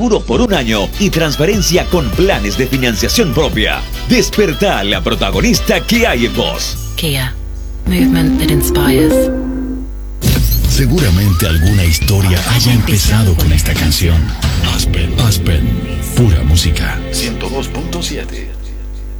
seguro por 1 año y transferencia con planes de financiación propia. Despertá la protagonista que hay en vos. Kia. Movement that inspires. Seguramente alguna historia haya empezado con esta canción. Aspen, pura música. 102.7